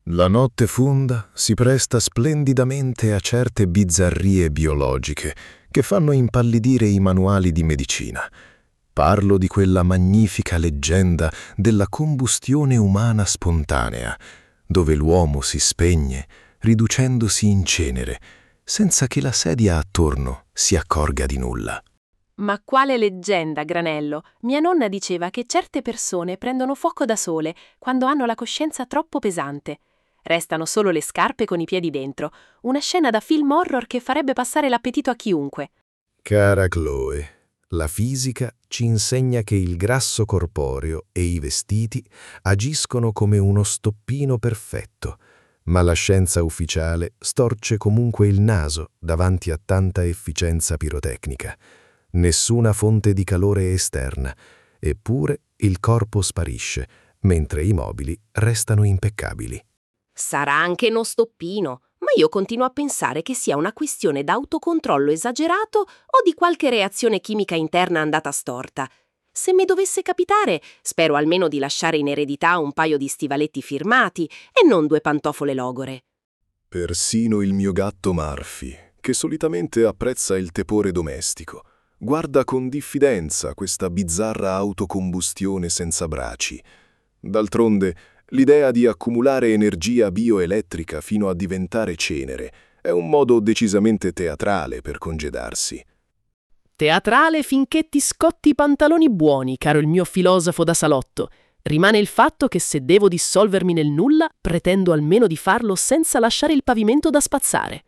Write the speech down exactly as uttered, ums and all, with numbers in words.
La notte fonda si presta splendidamente a certe bizzarrie biologiche che fanno impallidire i manuali di medicina. Parlo di quella magnifica leggenda della combustione umana spontanea, dove l'uomo si spegne riducendosi in cenere, senza che la sedia attorno si accorga di nulla. Ma quale leggenda, Granello? Mia nonna diceva che certe persone prendono fuoco da sole quando hanno la coscienza troppo pesante. Restano solo le scarpe con i piedi dentro, una scena da film horror che farebbe passare l'appetito a chiunque. Cara Chloe, la fisica ci insegna che il grasso corporeo e i vestiti agiscono come uno stoppino perfetto, ma la scienza ufficiale storce comunque il naso davanti a tanta efficienza pirotecnica. Nessuna fonte di calore esterna, eppure il corpo sparisce, mentre i mobili restano impeccabili. Sarà anche uno stoppino, ma io continuo a pensare che sia una questione d'autocontrollo esagerato o di qualche reazione chimica interna andata storta. Se mi dovesse capitare, spero almeno di lasciare in eredità un paio di stivaletti firmati e non due pantofole logore. Persino il mio gatto Murphy, che solitamente apprezza il tepore domestico, guarda con diffidenza questa bizzarra autocombustione senza braci. D'altronde, l'idea di accumulare energia bioelettrica fino a diventare cenere è un modo decisamente teatrale per congedarsi. Teatrale finché ti scotti i pantaloni buoni, caro il mio filosofo da salotto. Rimane il fatto che se devo dissolvermi nel nulla, pretendo almeno di farlo senza lasciare il pavimento da spazzare.